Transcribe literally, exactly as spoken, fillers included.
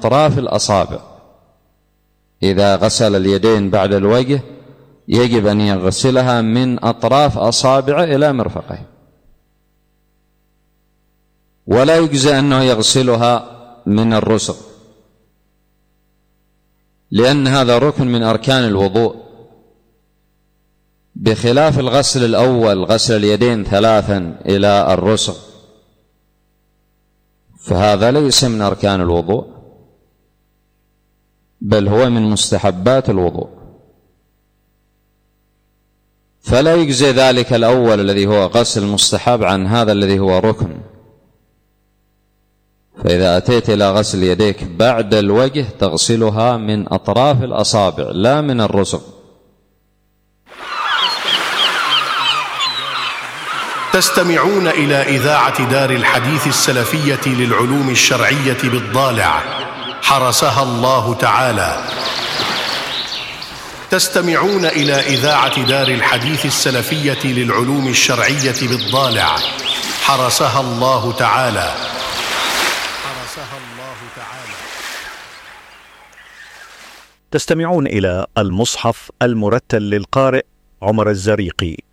أطراف الأصابع. إذا غسل اليدين بعد الوجه يجب أن يغسلها من أطراف أصابعه إلى مرفقه، ولا يجزي أنه يغسلها من الرسغ، لأن هذا ركن من أركان الوضوء، بخلاف الغسل الأول غسل اليدين ثلاثا إلى الرسغ، فهذا ليس من أركان الوضوء بل هو من مستحبات الوضوء، فلا يجزي ذلك الأول الذي هو غسل مستحب عن هذا الذي هو ركن. فإذا أتيت إلى غسل يديك بعد الوجه تغسلها من أطراف الأصابع لا من الرسغ. تستمعون إلى إذاعة دار الحديث السلفية للعلوم الشرعية بالضالع حرسها الله تعالى. تستمعون إلى إذاعة دار الحديث السلفية للعلوم الشرعية بالضالع حرسها الله تعالى. حرسها الله تعالى. تستمعون إلى المصحف المرتل للقارئ عمر الزريقي.